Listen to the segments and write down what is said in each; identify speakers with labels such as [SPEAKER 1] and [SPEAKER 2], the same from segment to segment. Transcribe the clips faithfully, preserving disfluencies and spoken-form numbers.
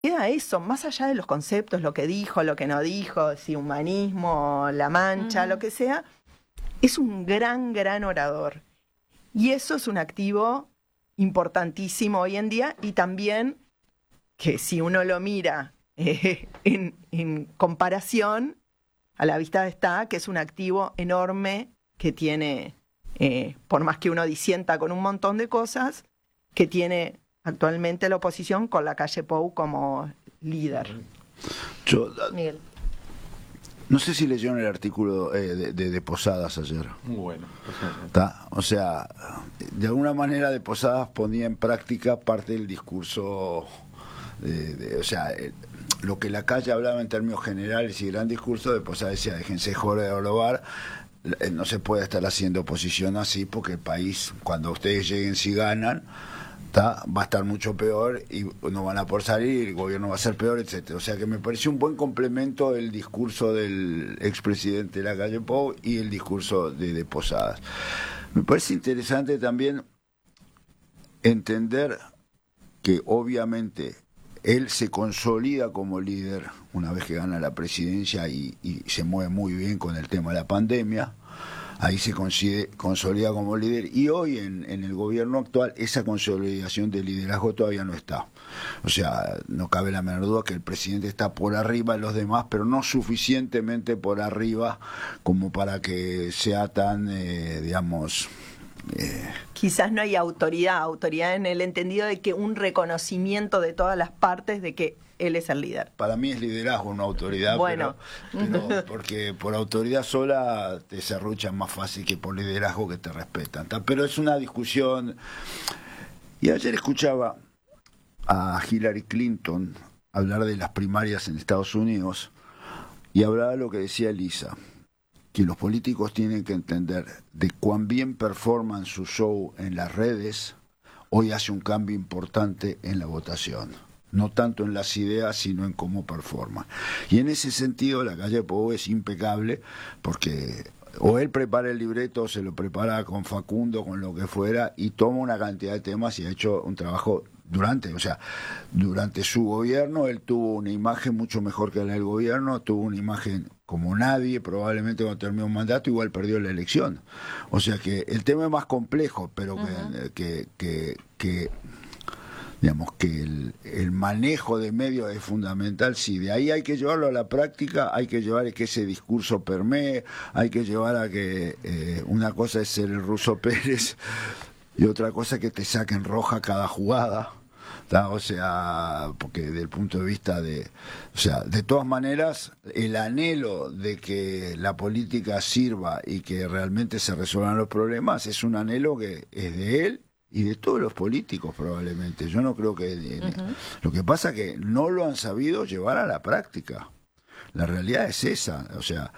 [SPEAKER 1] queda eso, más allá de los conceptos, lo que dijo, lo que no dijo, si humanismo, La Mancha, uh-huh. lo que sea, es un gran, gran orador. Y eso es un activo importantísimo hoy en día, y también que si uno lo mira eh, en, en comparación, a la vista está que es un activo enorme que tiene, eh, por más que uno disienta con un montón de cosas, que tiene actualmente la oposición con la calle Pou como líder.
[SPEAKER 2] Yo,
[SPEAKER 1] Miguel.
[SPEAKER 2] No sé si leyeron el artículo eh, de, de, de Posadas ayer.
[SPEAKER 3] Muy bueno.
[SPEAKER 2] ¿Tá? O sea, de alguna manera de Posadas ponía en práctica parte del discurso, de, de, o sea, el, lo que la calle hablaba en términos generales y gran discurso, de Posadas decía, déjense joder de robar, no se puede estar haciendo oposición así porque el país, cuando ustedes lleguen, si ganan, ¿tá? Va a estar mucho peor y no van a poder salir, el gobierno va a ser peor, etcétera. O sea que me pareció un buen complemento el discurso del expresidente de la calle Pou y el discurso de, de Posadas. Me parece interesante también entender que obviamente él se consolida como líder una vez que gana la presidencia y, y se mueve muy bien con el tema de la pandemia. Ahí se consolida como líder, y hoy en, en el gobierno actual esa consolidación de liderazgo todavía no está. O sea, no cabe la menor duda que el presidente está por arriba de los demás, pero no suficientemente por arriba como para que sea tan, eh, digamos... Eh...
[SPEAKER 1] Quizás no hay autoridad, autoridad en el entendido de que un reconocimiento de todas las partes de que él es el líder.
[SPEAKER 2] Para mí es liderazgo, una autoridad,
[SPEAKER 1] bueno.
[SPEAKER 2] pero, pero porque por autoridad sola te serruchan más fácil que por liderazgo que te respetan. Pero es una discusión. Y ayer escuchaba a Hillary Clinton hablar de las primarias en Estados Unidos y hablaba de lo que decía Elisa, que los políticos tienen que entender de cuán bien performan su show en las redes, hoy hace un cambio importante en la votación. No tanto en las ideas, sino en cómo performa. Y en ese sentido, la calle Pou es impecable, porque o él prepara el libreto, se lo prepara con Facundo, con lo que fuera, y toma una cantidad de temas y ha hecho un trabajo durante, o sea, durante su gobierno, él tuvo una imagen mucho mejor que la del gobierno, tuvo una imagen como nadie, probablemente cuando terminó un mandato, igual perdió la elección. O sea que el tema es más complejo, pero uh-huh. que... que, que, que digamos que el, el manejo de medios es fundamental, sí, de ahí hay que llevarlo a la práctica, hay que llevar a que ese discurso permee, hay que llevar a que eh, una cosa es ser el Ruso Pérez y otra cosa es que te saquen roja cada jugada, ¿tá? O sea, porque desde el punto de vista de, o sea, de todas maneras, el anhelo de que la política sirva y que realmente se resuelvan los problemas es un anhelo que es de él y de todos los políticos probablemente. Yo no creo que... Uh-huh. Lo que pasa es que no lo han sabido llevar a la práctica. La realidad es esa. O sea,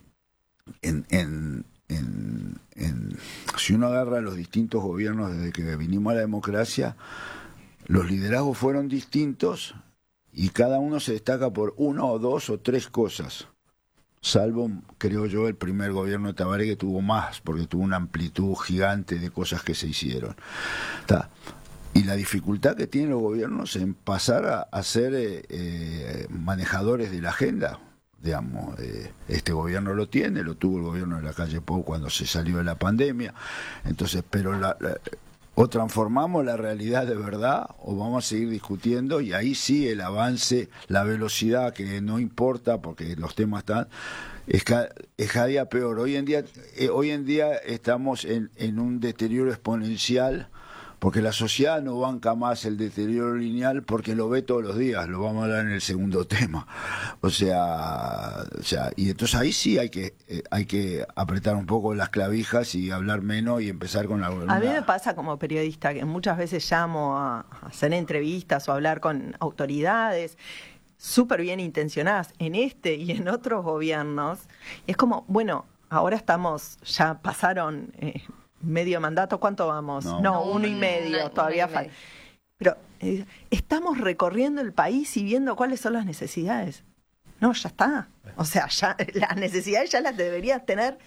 [SPEAKER 2] en, en, en, en, si uno agarra los distintos gobiernos desde que vinimos a la democracia, los liderazgos fueron distintos y cada uno se destaca por una o dos o tres cosas. Salvo, creo yo, el primer gobierno de Tabaré, que tuvo más, porque tuvo una amplitud gigante de cosas que se hicieron. ¿Tá? Y la dificultad que tienen los gobiernos en pasar a, a ser eh, eh, manejadores de la agenda. Digamos, eh, este gobierno lo tiene, lo tuvo el gobierno de la calle Pou cuando se salió de la pandemia. Entonces, pero la... la o transformamos la realidad de verdad o vamos a seguir discutiendo, y ahí sí el avance, la velocidad, que no importa porque los temas están, es cada, es cada día peor. Hoy en día eh, hoy en día estamos en, en un deterioro exponencial, porque la sociedad no banca más el deterioro lineal porque lo ve todos los días, lo vamos a hablar en el segundo tema. O sea, o sea y entonces ahí sí hay que eh, hay que apretar un poco las clavijas y hablar menos y empezar con la... Una...
[SPEAKER 1] A mí me pasa como periodista que muchas veces llamo a, a hacer entrevistas o a hablar con autoridades súper bien intencionadas en este y en otros gobiernos. Y es como, bueno, ahora estamos, ya pasaron... Eh, medio mandato, ¿cuánto vamos? No, no uno y medio, una, todavía falta. Pero eh, estamos recorriendo el país y viendo cuáles son las necesidades. No, ya está. O sea, ya las necesidades ya las deberías tener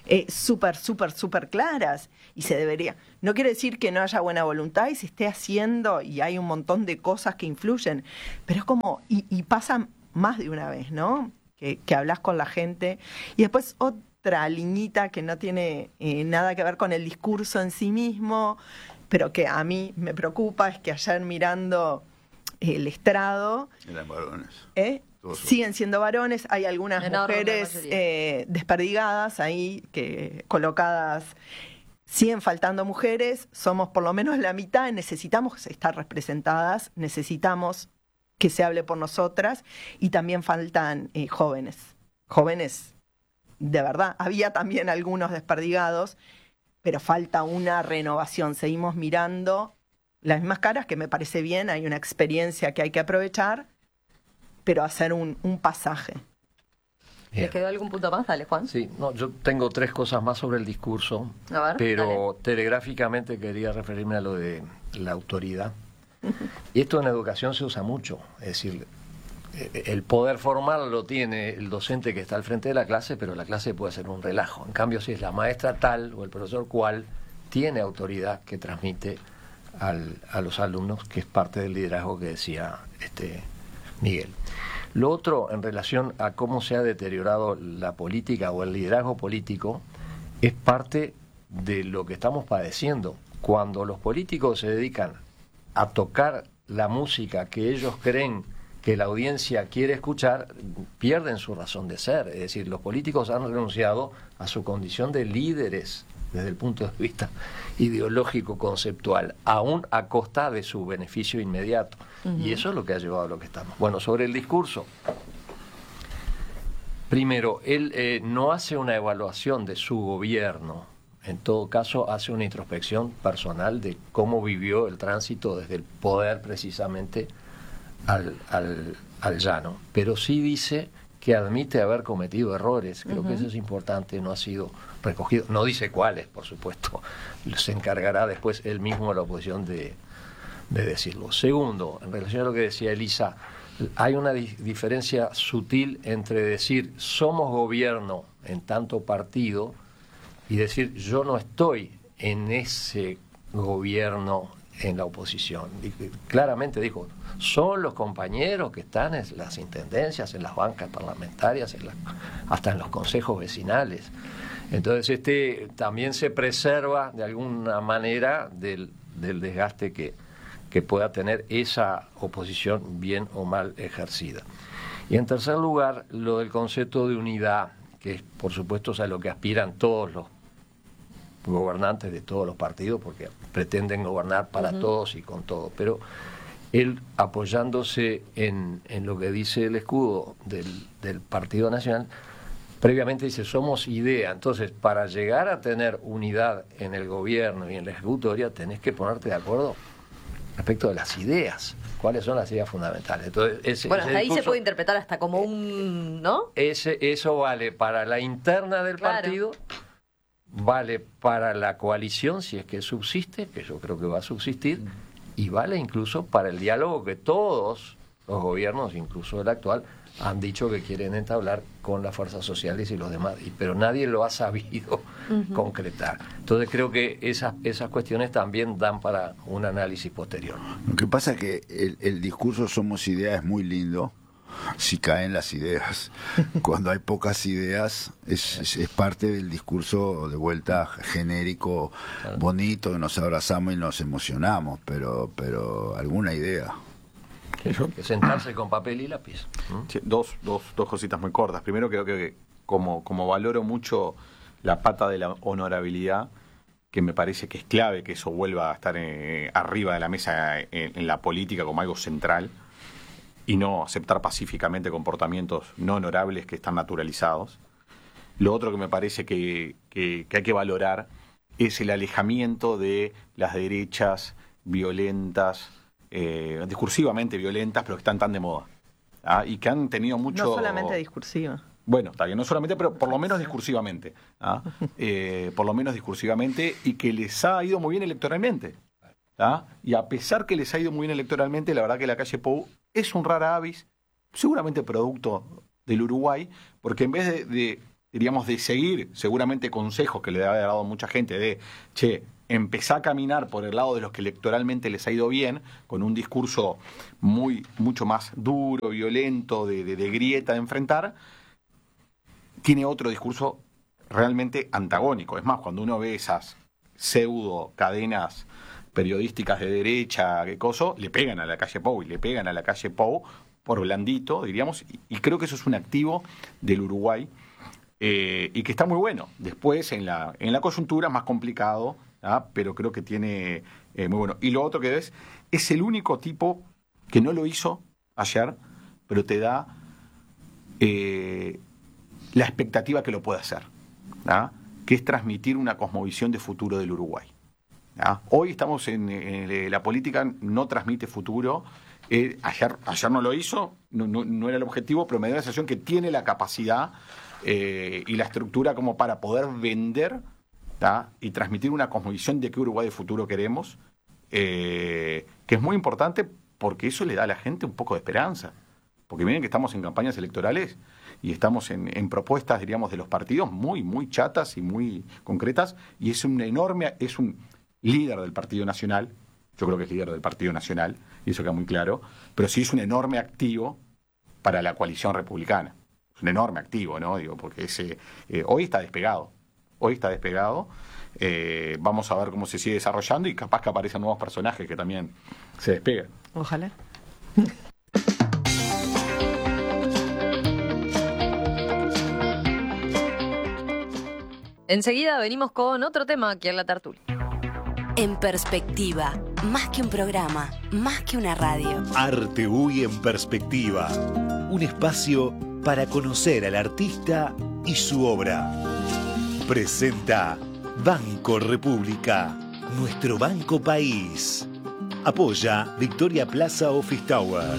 [SPEAKER 1] eh, súper, súper, súper claras. Y se debería. No quiere decir que no haya buena voluntad y se esté haciendo, y hay un montón de cosas que influyen, pero es como, y, y pasa más de una vez, ¿no? Que, que hablas con la gente. Y después otra liñita que no tiene eh, nada que ver con el discurso en sí mismo, pero que a mí me preocupa, es que ayer mirando el estrado,
[SPEAKER 2] eran varones.
[SPEAKER 1] ¿eh? Siguen siendo varones, hay algunas
[SPEAKER 3] Enorme
[SPEAKER 1] mujeres
[SPEAKER 3] mayoría.
[SPEAKER 1] eh, desperdigadas ahí, que colocadas, siguen faltando mujeres, somos por lo menos la mitad, necesitamos estar representadas, necesitamos que se hable por nosotras, y también faltan eh, jóvenes, jóvenes de verdad, había también algunos desperdigados, pero falta una renovación, seguimos mirando las mismas caras, que me parece bien, hay una experiencia que hay que aprovechar, pero hacer un, un pasaje.
[SPEAKER 3] ¿Les quedó algún punto más? Dale, Juan.
[SPEAKER 4] Sí, no, yo tengo tres cosas más sobre el discurso,
[SPEAKER 3] A ver,
[SPEAKER 4] pero
[SPEAKER 3] dale.
[SPEAKER 4] telegráficamente quería referirme a lo de la autoridad. Y esto en educación se usa mucho, es decir, el poder formal lo tiene el docente que está al frente de la clase, pero la clase puede ser un relajo. En cambio, si es la maestra tal o el profesor cual, tiene autoridad que transmite al, a los alumnos, que es parte del liderazgo que decía este Miguel. Lo otro, en relación a cómo se ha deteriorado la política o el liderazgo político, es parte de lo que estamos padeciendo. Cuando los políticos se dedican a tocar la música que ellos creen que la audiencia quiere escuchar, pierden su razón de ser. Es decir, los políticos han renunciado a su condición de líderes desde el punto de vista ideológico, conceptual, aún a costa de su beneficio inmediato. Uh-huh. Y eso es lo que ha llevado a lo que estamos. Bueno, sobre el discurso. Primero, él eh, no hace una evaluación de su gobierno. En todo caso, hace una introspección personal de cómo vivió el tránsito desde el poder precisamente al, al, al llano. Pero sí dice que admite haber cometido errores. Creo uh-huh. que eso es importante, no ha sido recogido. No dice cuáles, por supuesto. Se encargará después él mismo a la oposición de, de decirlo. Segundo, en relación a lo que decía Elisa, hay una di- diferencia sutil entre decir somos gobierno en tanto partido y decir yo no estoy en ese gobierno en la oposición. Y claramente dijo, son los compañeros que están en las intendencias, en las bancas parlamentarias, en la, hasta en los consejos vecinales. Entonces este también se preserva de alguna manera del, del desgaste que, que pueda tener esa oposición bien o mal ejercida. Y en tercer lugar, lo del concepto de unidad, que es por supuesto es a lo que aspiran todos los gobernantes de todos los partidos, porque pretenden gobernar para uh-huh. todos y con todo, pero él apoyándose en, en lo que dice el escudo del, del Partido Nacional, previamente dice somos idea. Entonces, para llegar a tener unidad en el gobierno y en la ejecutoria, tenés que ponerte de acuerdo respecto de las ideas. ¿Cuáles son las ideas fundamentales? Entonces, ese,
[SPEAKER 3] bueno, hasta
[SPEAKER 4] ese
[SPEAKER 3] ahí
[SPEAKER 4] discurso,
[SPEAKER 3] se puede interpretar hasta como un... ¿no?
[SPEAKER 4] Ese, eso vale para la interna del
[SPEAKER 3] claro.
[SPEAKER 4] partido, vale para la coalición, si es que subsiste, que yo creo que va a subsistir, y vale incluso para el diálogo que todos los gobiernos, incluso el actual, han dicho que quieren entablar con las fuerzas sociales y los demás, y, pero nadie lo ha sabido uh-huh. concretar. Entonces creo que esas, esas cuestiones también dan para un análisis posterior.
[SPEAKER 2] Lo que pasa es que el, el discurso somos ideas es muy lindo si caen las ideas. Cuando hay pocas ideas es, es, es parte del discurso de vuelta genérico, claro. bonito, que nos abrazamos y nos emocionamos, pero, pero alguna idea.
[SPEAKER 4] Eso, que sentarse con papel y lápiz. ¿Mm?
[SPEAKER 5] Sí, dos, dos, dos cositas muy cortas. Primero, creo que como, como valoro mucho la pata de la honorabilidad, que me parece que es clave que eso vuelva a estar eh, arriba de la mesa en, en la política como algo central, y no aceptar pacíficamente comportamientos no honorables que están naturalizados. Lo otro que me parece que, que, que hay que valorar es el alejamiento de las derechas violentas, eh, discursivamente violentas, pero que están tan de moda. ¿Ah? Y que han tenido mucho...
[SPEAKER 1] No solamente discursiva.
[SPEAKER 5] Bueno, está bien, no solamente, pero por lo menos discursivamente. ¿Ah? Eh, por lo menos discursivamente, y que les ha ido muy bien electoralmente. ¿Ah? Y a pesar que les ha ido muy bien electoralmente, la verdad que la calle Pou es un rara avis, seguramente producto del Uruguay, porque en vez de, de diríamos, de seguir seguramente consejos que le ha dado mucha gente de, che, empezá a caminar por el lado de los que electoralmente les ha ido bien, con un discurso muy mucho más duro, violento, de, de, de grieta de enfrentar, tiene otro discurso realmente antagónico. Es más, cuando uno ve esas pseudo cadenas periodísticas de derecha, qué cosa, le pegan a la calle Pou y le pegan a la calle Pou por blandito, diríamos, y, y creo que eso es un activo del Uruguay eh, y que está muy bueno. Después, en la, en la coyuntura, más complicado, ¿ah? Pero creo que tiene eh, muy bueno. Y lo otro que ves, es el único tipo que no lo hizo ayer, pero te da eh, la expectativa que lo puede hacer, ¿ah? Que es transmitir una cosmovisión de futuro del Uruguay. ¿Ah? Hoy estamos en, en la política, no transmite futuro. Eh, ayer, ayer no lo hizo, no, no, no era el objetivo, pero me da la sensación que tiene la capacidad eh, y la estructura como para poder vender, ¿tá? Y transmitir una cosmovisión de qué Uruguay de futuro queremos, eh, que es muy importante porque eso le da a la gente un poco de esperanza. Porque miren que estamos en campañas electorales y estamos en, en propuestas, diríamos, de los partidos muy, muy chatas y muy concretas, y es un enorme, es un líder del Partido Nacional, yo creo que es líder del Partido Nacional, y eso queda muy claro, pero sí es un enorme activo para la coalición republicana. Es un enorme activo, ¿no? Digo, porque ese, eh, hoy está despegado, hoy está despegado, eh, vamos a ver cómo se sigue desarrollando y capaz que aparecen nuevos personajes que también se despegan.
[SPEAKER 1] Ojalá.
[SPEAKER 3] Enseguida venimos con otro tema aquí en la tertulia.
[SPEAKER 6] En Perspectiva, más que un programa, más que una radio.
[SPEAKER 7] Arte U Y en Perspectiva, un espacio para conocer al artista y su obra. Presenta Banco República, nuestro banco país. Apoya Victoria Plaza Office Tower.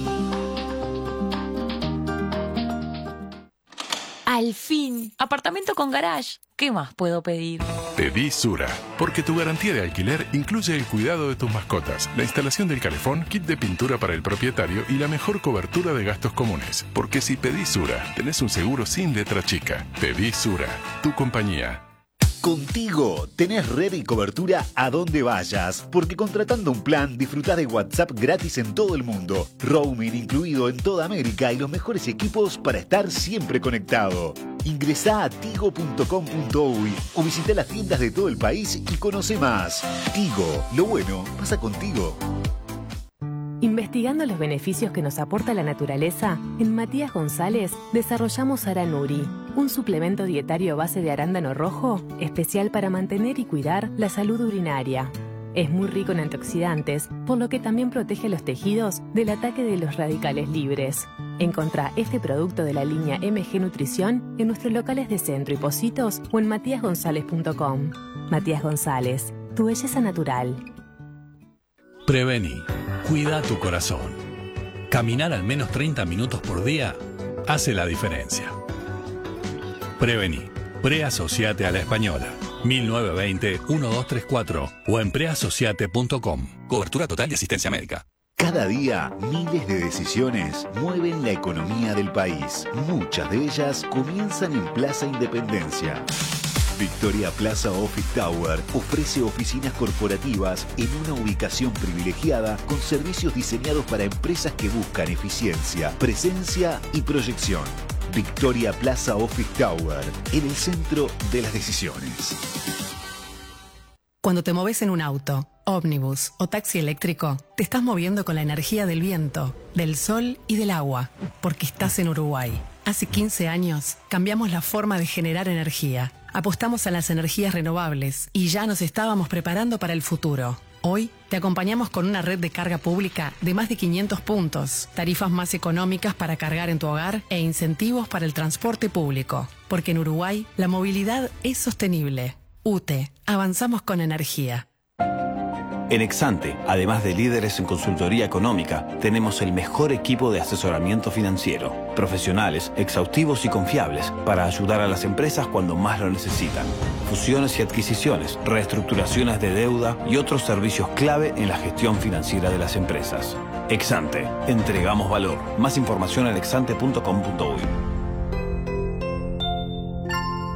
[SPEAKER 8] Al fin, apartamento con garage. ¿Qué más puedo pedir?
[SPEAKER 9] Pedí Sura, porque tu garantía de alquiler incluye el cuidado de tus mascotas, la instalación del calefón, kit de pintura para el propietario y la mejor cobertura de gastos comunes. Porque si pedís Sura, tenés un seguro sin letra chica. Pedí Sura, tu compañía.
[SPEAKER 7] Contigo tenés red y cobertura a donde vayas, porque contratando un plan disfrutás de WhatsApp gratis en todo el mundo, roaming incluido en toda América y los mejores equipos para estar siempre conectado. Ingresá a tigo punto com punto uy o visita las tiendas de todo el país y conoce más. Tigo, lo bueno pasa contigo.
[SPEAKER 10] Investigando los beneficios que nos aporta la naturaleza, en Matías González desarrollamos Aranuri, un suplemento dietario a base de arándano rojo, especial para mantener y cuidar la salud urinaria. Es muy rico en antioxidantes, por lo que también protege los tejidos del ataque de los radicales libres. Encontrá este producto de la línea M G Nutrición en nuestros locales de Centro y Pocitos o en matías gonzález punto com. Matías González, tu belleza natural.
[SPEAKER 11] Prevení. Cuida tu corazón. Caminar al menos treinta minutos por día hace la diferencia. Prevení. Preasociate a la Española. mil novecientos veinte, doce treinta y cuatro o en preasociate punto com. Cobertura total de asistencia médica.
[SPEAKER 7] Cada día, miles de decisiones mueven la economía del país. Muchas de ellas comienzan en Plaza Independencia. Victoria Plaza Office Tower ofrece oficinas corporativas en una ubicación privilegiada con servicios diseñados para empresas que buscan eficiencia, presencia y proyección. Victoria Plaza Office Tower, en el centro de las decisiones.
[SPEAKER 12] Cuando te moves en un auto, ómnibus o taxi eléctrico, te estás moviendo con la energía del viento, del sol y del agua, porque estás en Uruguay. Hace quince años cambiamos la forma de generar energía. Apostamos a las energías renovables y ya nos estábamos preparando para el futuro. Hoy te acompañamos con una red de carga pública de más de quinientos puntos, tarifas más económicas para cargar en tu hogar e incentivos para el transporte público. Porque en Uruguay la movilidad es sostenible. U T E, avanzamos con energía.
[SPEAKER 13] En Exante, además de líderes en consultoría económica, tenemos el mejor equipo de asesoramiento financiero. Profesionales, exhaustivos y confiables para ayudar a las empresas cuando más lo necesitan. Fusiones y adquisiciones, reestructuraciones de deuda y otros servicios clave en la gestión financiera de las empresas. Exante, entregamos valor. Más información en exante punto com punto uy.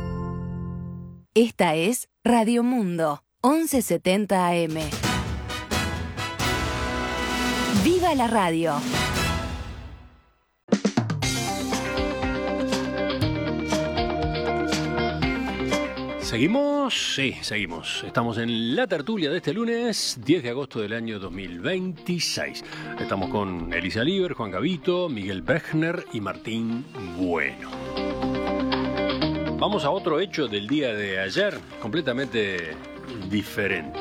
[SPEAKER 6] Esta es Radio Mundo, once setenta A M. ¡Viva la radio!
[SPEAKER 14] ¿Seguimos? Sí, seguimos. Estamos en la tertulia de este lunes, diez de agosto del año dos mil veintiséis. Estamos con Elisa Liber, Juan Gavito, Miguel Bechner y Martín Bueno. Vamos a otro hecho del día de ayer, completamente diferente.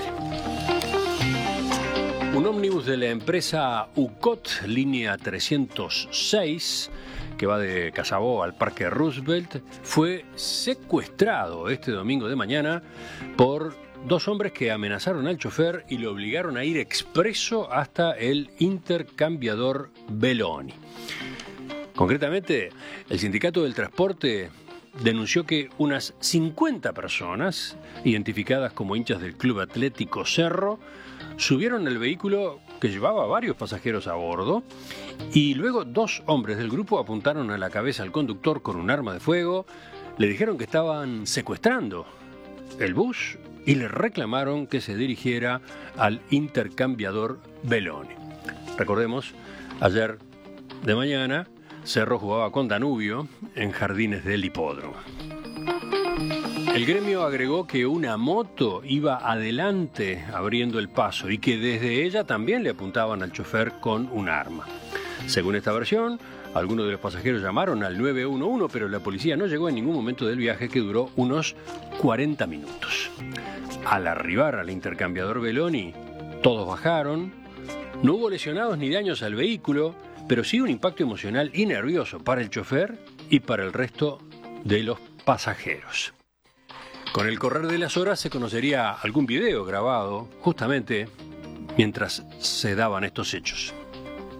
[SPEAKER 14] Un ómnibus de la empresa U C O T, línea trescientos seis, que va de Casabó al Parque Roosevelt, fue secuestrado este domingo de mañana por dos hombres que amenazaron al chofer y lo obligaron a ir expreso hasta el intercambiador Belloni. Concretamente, el Sindicato del Transporte denunció que unas cincuenta personas, identificadas como hinchas del Club Atlético Cerro, subieron el vehículo que llevaba varios pasajeros a bordo y luego dos hombres del grupo apuntaron a la cabeza al conductor con un arma de fuego, le dijeron que estaban secuestrando el bus y le reclamaron que se dirigiera al intercambiador Belloni. Recordemos, ayer de mañana Cerro jugaba con Danubio en Jardines del Hipódromo. El gremio agregó que una moto iba adelante abriendo el paso y que desde ella también le apuntaban al chofer con un arma. Según esta versión, algunos de los pasajeros llamaron al nueve uno uno, pero la policía no llegó en ningún momento del viaje, que duró unos cuarenta minutos. Al arribar al intercambiador Belloni, todos bajaron. No hubo lesionados ni daños al vehículo, pero sí un impacto emocional y nervioso para el chofer y para el resto de los pasajeros. Con el correr de las horas se conocería algún video grabado justamente mientras se daban estos hechos.